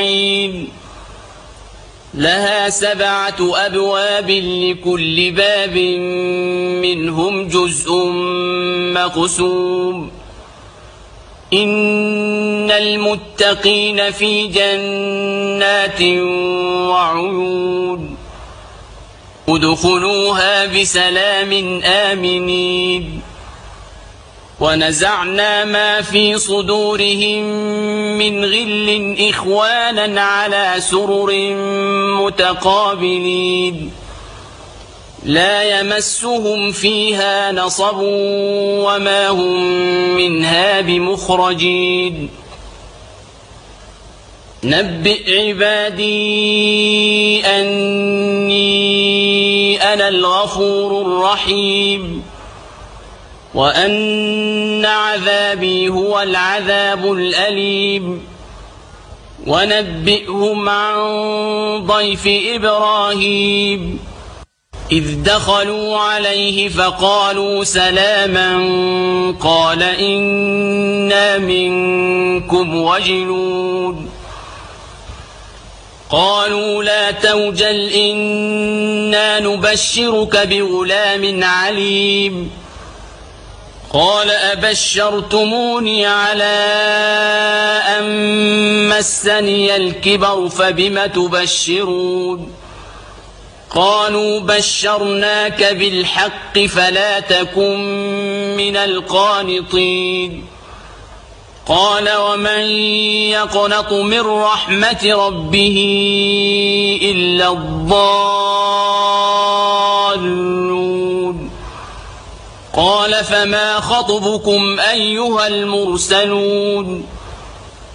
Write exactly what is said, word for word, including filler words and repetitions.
أجمعين لها سبعة أبواب لكل باب منهم جزء مقسوم إن المتقين في جنات وعيون ادخلوها بسلام آمنين ونزعنا ما في صدورهم من غل إخوانا على سرر متقابلين لا يمسهم فيها نصب وما هم منها بمخرجين نبئ عبادي أني أنا الغفور الرحيم وأن عذابي هو العذاب الأليم ونبئهم عن ضيف إبراهيم إذ دخلوا عليه فقالوا سلاما قال إنا منكم وجلون قالوا لا توجل إنا نبشرك بغلام عليم قال أبشرتموني على أن مسني الكبر فبم تبشرون قالوا بشرناك بالحق فلا تكن من القانطين قال ومن يقنط من رحمة ربه إلا الضالون قال فما خطبكم أيها المرسلون